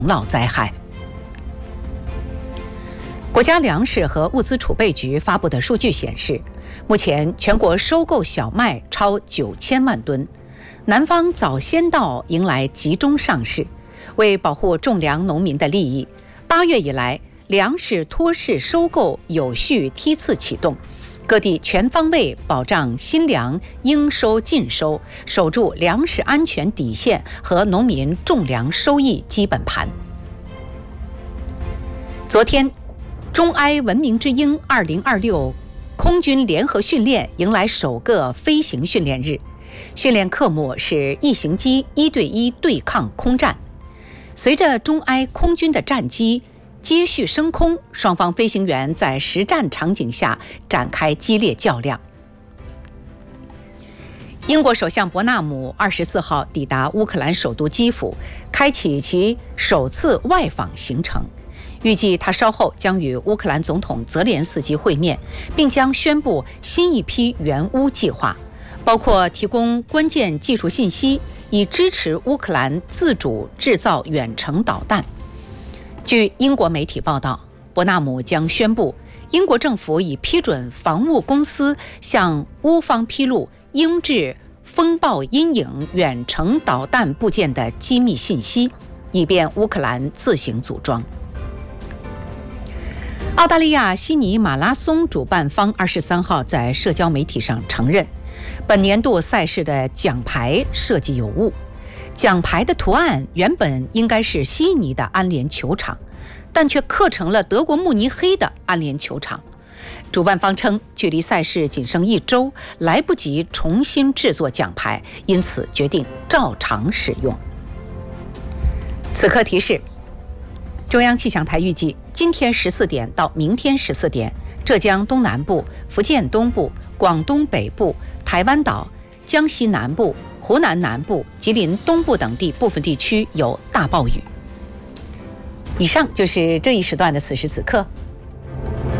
涝灾害。国家粮食和物资储备局发布的数据显示，目前全国收购小麦超9000万吨，南方早先稻迎来集中上市。为保护种粮农民的利益，8月以来，粮食托市收购有序梯次启动，各地全方位保障新粮应收尽收，守住粮食安全底线和农民种粮收益基本盘。昨天，中埃文明之鹰2026空军联合训练迎来首个飞行训练日，训练科目是异形机1对1对抗空战。随着中埃空军的战机接续升空，双方飞行员在实战场景下展开激烈较量。英国首相伯纳姆24号抵达乌克兰首都基辅，开启其首次外访行程。预计他稍后将与乌克兰总统泽连斯基会面，并将宣布新一批援乌计划，包括提供关键技术信息，以支持乌克兰自主制造远程导弹。据英国媒体报道，伯纳姆将宣布英国政府已批准防务公司向乌方披露英制风暴阴影远程导弹部件的机密信息，以便乌克兰自行组装。澳大利亚悉尼马拉松主办方23号在社交媒体上承认，本年度赛事的奖牌设计有误。奖牌的图案原本应该是悉尼的安联球场，但却刻成了德国慕尼黑的安联球场。主办方称，距离赛事仅剩1周，来不及重新制作奖牌，因此决定照常使用。此刻提示：中央气象台预计，今天14点到明天14点，浙江东南部、福建东部、广东北部、台湾岛、江西南部、湖南南部、吉林东部等地部分地区有大暴雨。以上就是这一时段的此时此刻，